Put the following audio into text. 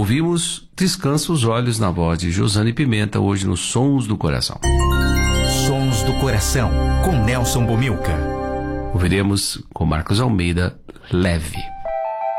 Ouvimos Descansa os Olhos na voz de Josane Pimenta, hoje nos Sons do Coração. Sons do Coração, com Nelson Bomilca. Ouviremos com Marcos Almeida, Leve.